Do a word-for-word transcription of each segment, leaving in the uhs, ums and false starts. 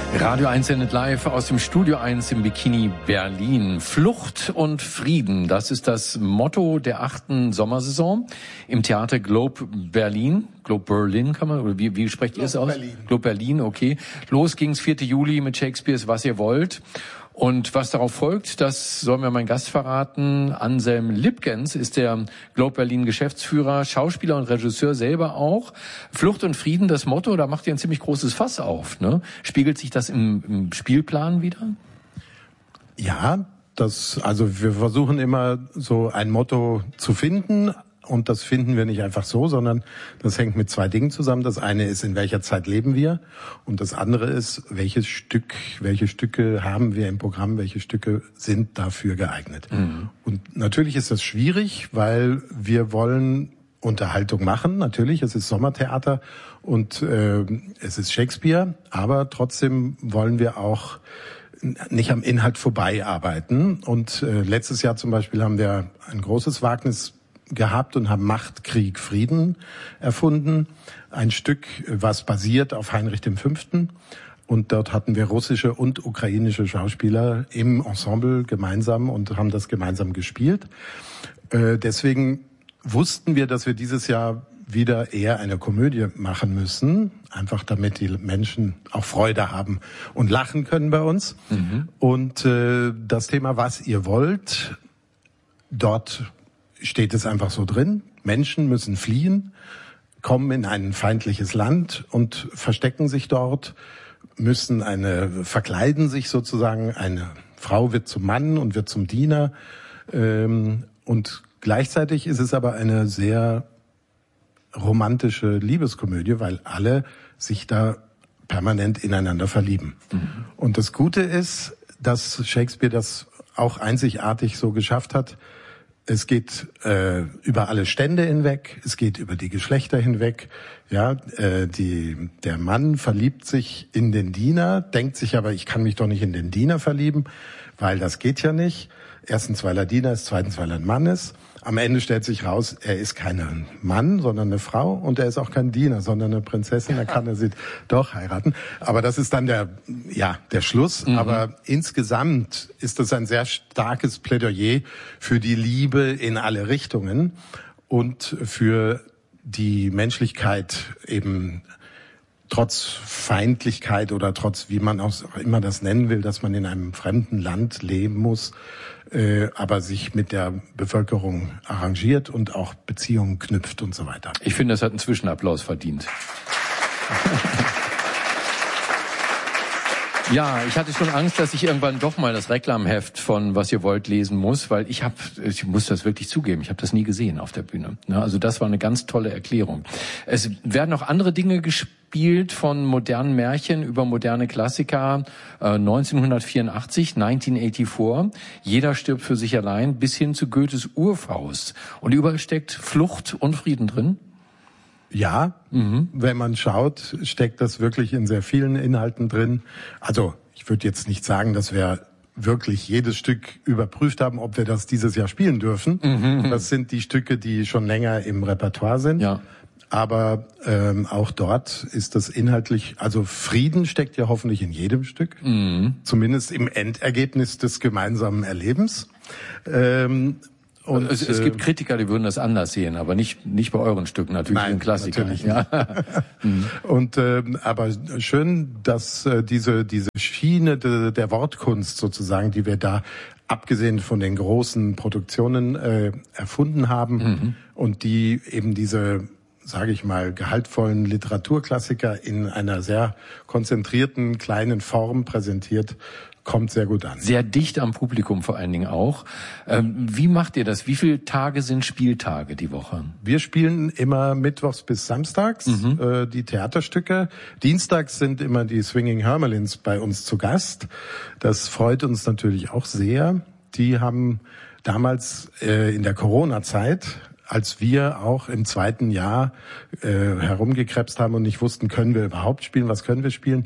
Radio eins sendet live aus dem Studio eins im Bikini Berlin. Flucht und Frieden, das ist das Motto der achten Sommersaison im Theater Globe Berlin. Globe Berlin kann man, oder wie, wie sprecht ihr es aus? Berlin. Globe Berlin, okay. Los ging's vierten Juli mit Shakespeares Was ihr wollt. Und was darauf folgt, das soll mir mein Gast verraten. Anselm Lipgens ist der Globe Berlin Geschäftsführer, Schauspieler und Regisseur selber auch. Flucht und Frieden, das Motto, da macht ihr ein ziemlich großes Fass auf, ne? Spiegelt sich das im, im Spielplan wieder? Ja, das, also wir versuchen immer so ein Motto zu finden. Und das finden wir nicht einfach so, sondern das hängt mit zwei Dingen zusammen. Das eine ist, in welcher Zeit leben wir? Und das andere ist, welches Stück, welche Stücke haben wir im Programm, welche Stücke sind dafür geeignet? Mhm. Und natürlich ist das schwierig, weil wir wollen Unterhaltung machen. Natürlich, es ist Sommertheater und äh, es ist Shakespeare, aber trotzdem wollen wir auch nicht am Inhalt vorbei arbeiten. Und äh, letztes Jahr zum Beispiel haben wir ein großes Wagnis gehabt und haben Macht, Krieg, Frieden erfunden. Ein Stück, was basiert auf Heinrich dem Fünften. Und dort hatten wir russische und ukrainische Schauspieler im Ensemble gemeinsam und haben das gemeinsam gespielt. Äh, deswegen wussten wir, dass wir dieses Jahr wieder eher eine Komödie machen müssen, einfach damit die Menschen auch Freude haben und lachen können bei uns. Mhm. Und äh, das Thema Was ihr wollt, dort steht es einfach so drin. Menschen müssen fliehen, kommen in ein feindliches Land und verstecken sich dort, müssen eine, verkleiden sich sozusagen. Eine Frau wird zum Mann und wird zum Diener. Ähm, und gleichzeitig ist es aber eine sehr romantische Liebeskomödie, weil alle sich da permanent ineinander verlieben. Mhm. Und das Gute ist, dass Shakespeare das auch einzigartig so geschafft hat. Es geht äh, über alle Stände hinweg, es geht über die Geschlechter hinweg. Ja, äh, die, der Mann verliebt sich in den Diener, denkt sich aber, ich kann mich doch nicht in den Diener verlieben, weil das geht ja nicht. Erstens, weil er Diener ist, zweitens, weil er ein Mann ist. Am Ende stellt sich raus, er ist kein Mann, sondern eine Frau und er ist auch kein Diener, sondern eine Prinzessin, da kann er sie doch heiraten. Aber das ist dann der, ja, der Schluss. Mhm. Aber insgesamt ist das ein sehr starkes Plädoyer für die Liebe in alle Richtungen und für die Menschlichkeit eben trotz Feindlichkeit oder trotz, wie man auch immer das nennen will, dass man in einem fremden Land leben muss, äh, aber sich mit der Bevölkerung arrangiert und auch Beziehungen knüpft und so weiter. Ich finde, das hat einen Zwischenapplaus verdient. Ja, ich hatte schon Angst, dass ich irgendwann doch mal das Reklamheft von Was ihr wollt lesen muss, weil ich habe, ich muss das wirklich zugeben, ich habe das nie gesehen auf der Bühne. Also das war eine ganz tolle Erklärung. Es werden auch andere Dinge gespielt, von modernen Märchen über moderne Klassiker, äh, neunzehnhundertvierundachtzig, neunzehnhundertvierundachtzig, Jeder stirbt für sich allein, bis hin zu Goethes Urfaust. Und überall steckt Flucht und Frieden drin. Ja, mhm. Wenn man schaut, steckt das wirklich in sehr vielen Inhalten drin. Also ich würde jetzt nicht sagen, dass wir wirklich jedes Stück überprüft haben, ob wir das dieses Jahr spielen dürfen. Mhm. Das sind die Stücke, die schon länger im Repertoire sind. Ja. Aber ähm, auch dort ist das inhaltlich, also Frieden steckt ja hoffentlich in jedem Stück, mhm. zumindest im Endergebnis des gemeinsamen Erlebens. Ähm, Und es, es gibt Kritiker, die würden das anders sehen, aber nicht nicht bei euren Stücken, natürlich. Nein, ein Klassiker. Natürlich nicht. Ja. Und ähm, aber schön, dass äh, diese diese Schiene de, der Wortkunst sozusagen, die wir da abgesehen von den großen Produktionen äh, erfunden haben mhm. und die eben diese, sage ich mal, gehaltvollen Literaturklassiker in einer sehr konzentrierten kleinen Form präsentiert, kommt sehr gut an. Sehr dicht am Publikum vor allen Dingen auch. Ähm, wie macht ihr das? Wie viele Tage sind Spieltage die Woche? Wir spielen immer mittwochs bis samstags mhm. äh, die Theaterstücke. Dienstags sind immer die Swinging Hermelins bei uns zu Gast. Das freut uns natürlich auch sehr. Die haben damals äh, in der Corona-Zeit, als wir auch im zweiten Jahr äh, herumgekrebst haben und nicht wussten, können wir überhaupt spielen, was können wir spielen,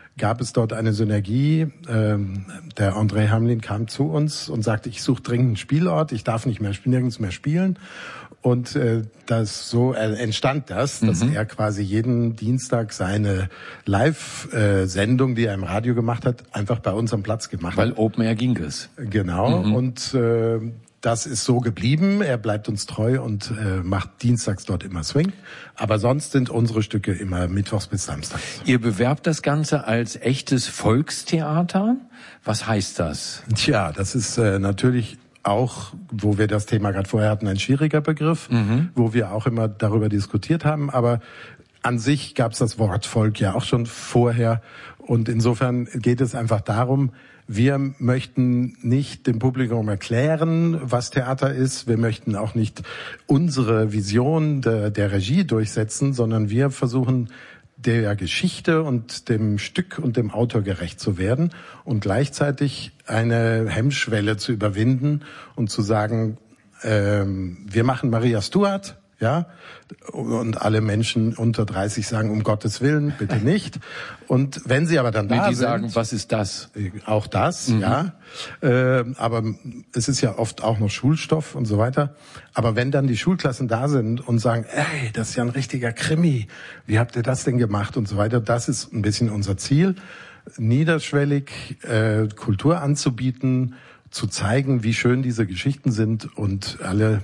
gab es dort eine Synergie. Ähm, der André Hamlin kam zu uns und sagte, ich suche dringend einen Spielort, ich darf nicht mehr nirgends mehr spielen. Und äh, das so äh, entstand das, dass mhm. er quasi jeden Dienstag seine Live-Sendung, die er im Radio gemacht hat, einfach bei uns am Platz gemacht Weil hat. Weil Open Air ging es. Genau. Mhm. Und äh, das ist so geblieben. Er bleibt uns treu und äh, macht dienstags dort immer Swing. Aber sonst sind unsere Stücke immer mittwochs bis samstags. Ihr bewerbt das Ganze als echtes Volkstheater. Was heißt das? Tja, das ist äh, natürlich auch, wo wir das Thema gerade vorher hatten, ein schwieriger Begriff, mhm. wo wir auch immer darüber diskutiert haben. Aber an sich gab es das Wort Volk ja auch schon vorher. Und insofern geht es einfach darum, wir möchten nicht dem Publikum erklären, was Theater ist. Wir möchten auch nicht unsere Vision der, der Regie durchsetzen, sondern wir versuchen, der Geschichte und dem Stück und dem Autor gerecht zu werden und gleichzeitig eine Hemmschwelle zu überwinden und zu sagen, ähm, wir machen Maria Stuart, ja, und alle Menschen unter dreißig sagen, um Gottes Willen, bitte nicht. Und wenn sie aber dann da die sind... sagen, was ist das? Auch das, mhm. ja. Äh, aber es ist ja oft auch noch Schulstoff und so weiter. Aber wenn dann die Schulklassen da sind und sagen, ey, das ist ja ein richtiger Krimi, wie habt ihr das denn gemacht und so weiter, das ist ein bisschen unser Ziel, niederschwellig äh, Kultur anzubieten, zu zeigen, wie schön diese Geschichten sind und alle...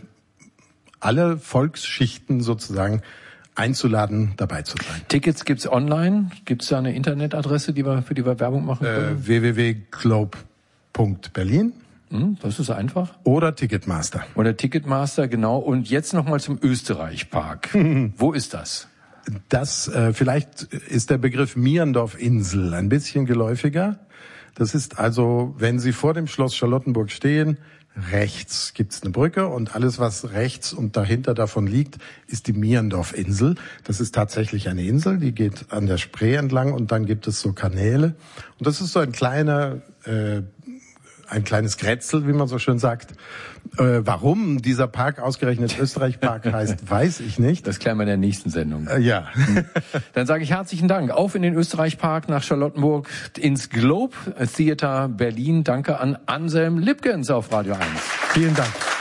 alle Volksschichten sozusagen einzuladen, dabei zu sein. Tickets gibt's online? Gibt's da eine Internetadresse, die wir für die wir Werbung machen können? Äh, w w w punkt globe punkt berlin Hm, das ist einfach. Oder Ticketmaster. Oder Ticketmaster, genau. Und jetzt nochmal zum Österreich-Park. Wo ist das? Das, äh, vielleicht ist der Begriff Mierendorf-Insel ein bisschen geläufiger. Das ist also, wenn Sie vor dem Schloss Charlottenburg stehen, rechts gibt's eine Brücke und alles, was rechts und dahinter davon liegt, ist die Mierendorf-Insel. Das ist tatsächlich eine Insel, die geht an der Spree entlang und dann gibt es so Kanäle. Und das ist so ein kleiner, äh, ein kleines Grätzl, wie man so schön sagt. Äh, warum dieser Park ausgerechnet Österreich-Park heißt, weiß ich nicht. Das klären wir in der nächsten Sendung. Äh, ja. Dann sage ich herzlichen Dank. Auf in den Österreich-Park nach Charlottenburg ins Globe Theater Berlin. Danke an Anselm Lipkens auf Radio eins. Vielen Dank.